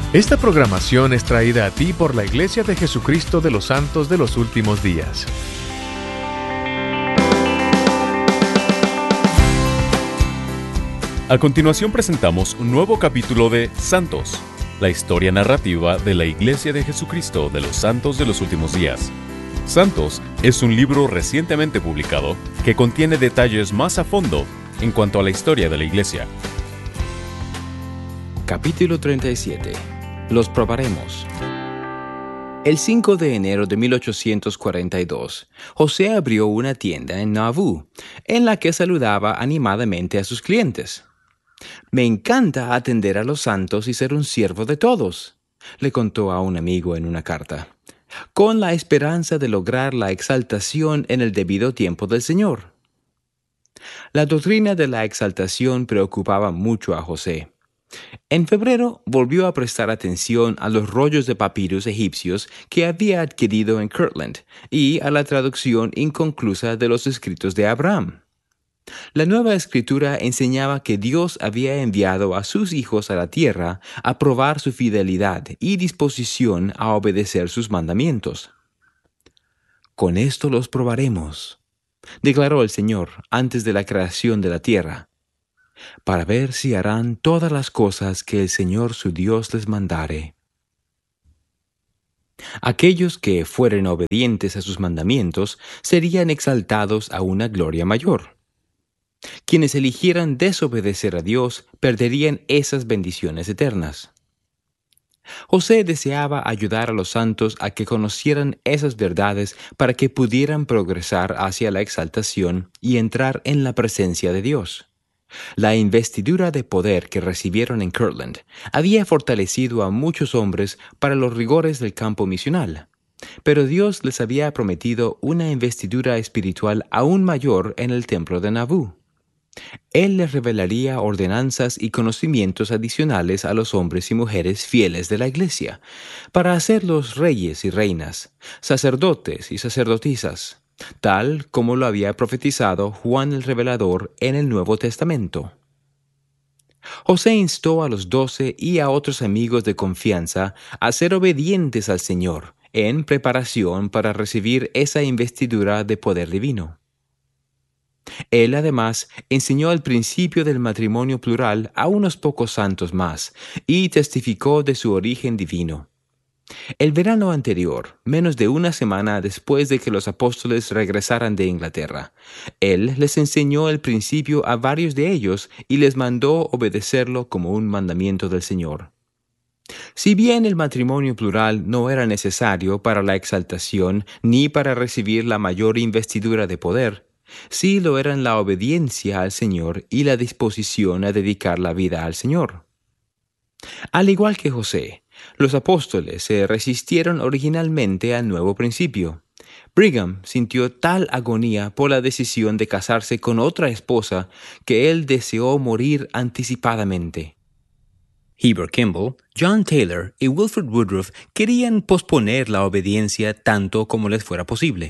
Esta programación es traída a ti por la Iglesia de Jesucristo de los Santos de los Últimos Días. A continuación presentamos un nuevo capítulo de Santos, la historia narrativa de la Iglesia de Jesucristo de los Santos de los Últimos Días. Santos es un libro recientemente publicado que contiene detalles más a fondo en cuanto a la historia de la Iglesia. Capítulo 37. Los probaremos. El 5 de enero de 1842, José abrió una tienda en Nauvoo, en la que saludaba animadamente a sus clientes. «Me encanta atender a los santos y ser un siervo de todos», le contó a un amigo en una carta, «con la esperanza de lograr la exaltación en el debido tiempo del Señor». La doctrina de la exaltación preocupaba mucho a José. En febrero volvió a prestar atención a los rollos de papiros egipcios que había adquirido en Kirtland y a la traducción inconclusa de los escritos de Abraham. La nueva escritura enseñaba que Dios había enviado a sus hijos a la tierra a probar su fidelidad y disposición a obedecer sus mandamientos. «Con esto los probaremos», declaró el Señor antes de la creación de la tierra, «para ver si harán todas las cosas que el Señor su Dios les mandare». Aquellos que fueren obedientes a sus mandamientos serían exaltados a una gloria mayor. Quienes eligieran desobedecer a Dios perderían esas bendiciones eternas. José deseaba ayudar a los santos a que conocieran esas verdades para que pudieran progresar hacia la exaltación y entrar en la presencia de Dios. La investidura de poder que recibieron en Kirtland había fortalecido a muchos hombres para los rigores del campo misional, pero Dios les había prometido una investidura espiritual aún mayor en el templo de Nauvoo. Él les revelaría ordenanzas y conocimientos adicionales a los hombres y mujeres fieles de la Iglesia, para hacerlos reyes y reinas, sacerdotes y sacerdotisas, tal como lo había profetizado Juan el Revelador en el Nuevo Testamento. José instó a los 12 y a otros amigos de confianza a ser obedientes al Señor en preparación para recibir esa investidura de poder divino. Él además enseñó el principio del matrimonio plural a unos pocos santos más y testificó de su origen divino. El verano anterior, menos de una semana después de que los apóstoles regresaran de Inglaterra, él les enseñó el principio a varios de ellos y les mandó obedecerlo como un mandamiento del Señor. Si bien el matrimonio plural no era necesario para la exaltación ni para recibir la mayor investidura de poder, sí lo eran la obediencia al Señor y la disposición a dedicar la vida al Señor. Al igual que José, los apóstoles se resistieron originalmente al nuevo principio. Brigham sintió tal agonía por la decisión de casarse con otra esposa que él deseó morir anticipadamente. Heber Kimball, John Taylor y Wilford Woodruff querían posponer la obediencia tanto como les fuera posible.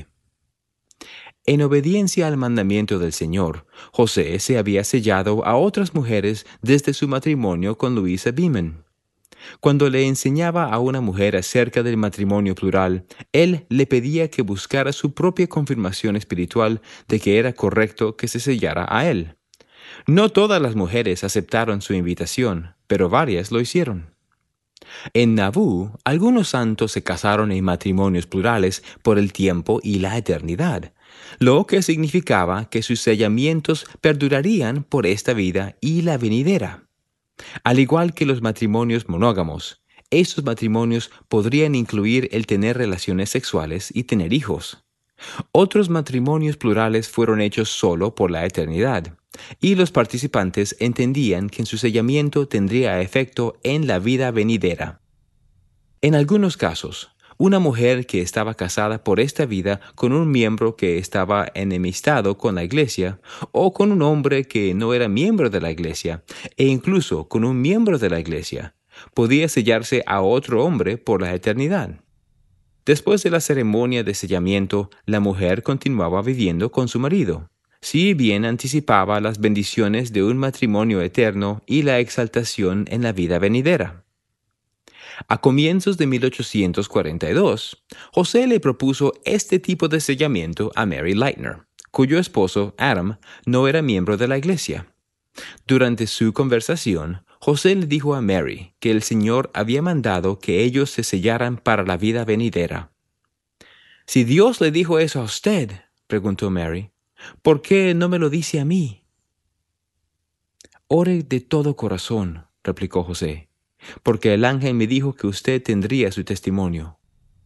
En obediencia al mandamiento del Señor, José se había sellado a otras mujeres desde su matrimonio con Louisa Beaman. Cuando le enseñaba a una mujer acerca del matrimonio plural, él le pedía que buscara su propia confirmación espiritual de que era correcto que se sellara a él. No todas las mujeres aceptaron su invitación, pero varias lo hicieron. En Nauvoo, algunos santos se casaron en matrimonios plurales por el tiempo y la eternidad, lo que significaba que sus sellamientos perdurarían por esta vida y la venidera. Al igual que los matrimonios monógamos, estos matrimonios podrían incluir el tener relaciones sexuales y tener hijos. Otros matrimonios plurales fueron hechos solo por la eternidad, y los participantes entendían que su sellamiento tendría efecto en la vida venidera. En algunos casos, una mujer que estaba casada por esta vida con un miembro que estaba enemistado con la Iglesia, o con un hombre que no era miembro de la Iglesia, e incluso con un miembro de la Iglesia, podía sellarse a otro hombre por la eternidad. Después de la ceremonia de sellamiento, la mujer continuaba viviendo con su marido, si bien anticipaba las bendiciones de un matrimonio eterno y la exaltación en la vida venidera. A comienzos de 1842, José le propuso este tipo de sellamiento a Mary Lightner, cuyo esposo, Adam, no era miembro de la iglesia. Durante su conversación, José le dijo a Mary que el Señor había mandado que ellos se sellaran para la vida venidera. «Si Dios le dijo eso a usted», preguntó Mary, «¿por qué no me lo dice a mí?» «Ore de todo corazón», replicó José, «porque el ángel me dijo que usted tendría su testimonio».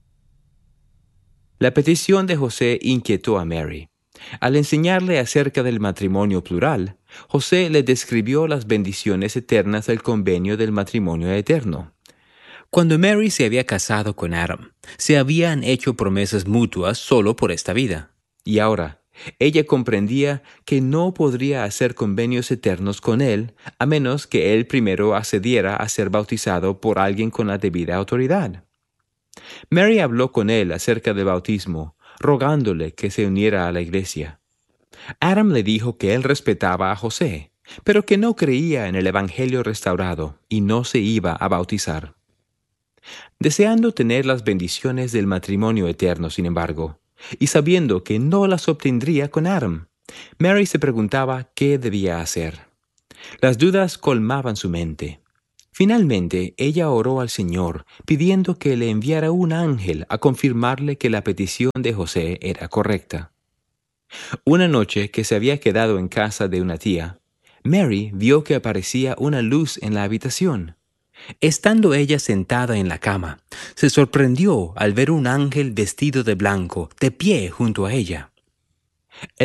La petición de José inquietó a Mary. Al enseñarle acerca del matrimonio plural, José le describió las bendiciones eternas del convenio del matrimonio eterno. Cuando Mary se había casado con Adam, se habían hecho promesas mutuas solo por esta vida. Y ahora, ella comprendía que no podría hacer convenios eternos con él a menos que él primero accediera a ser bautizado por alguien con la debida autoridad. Mary habló con él acerca del bautismo, rogándole que se uniera a la iglesia. Adam le dijo que él respetaba a José, pero que no creía en el Evangelio restaurado y no se iba a bautizar. Deseando tener las bendiciones del matrimonio eterno, sin embargo, y sabiendo que no las obtendría con Adam, Mary se preguntaba qué debía hacer. Las dudas colmaban su mente. Finalmente, ella oró al Señor, pidiendo que le enviara un ángel a confirmarle que la petición de José era correcta. Una noche que se había quedado en casa de una tía, Mary vio que aparecía una luz en la habitación. Estando ella sentada en la cama, se sorprendió al ver un ángel vestido de blanco, de pie junto a ella.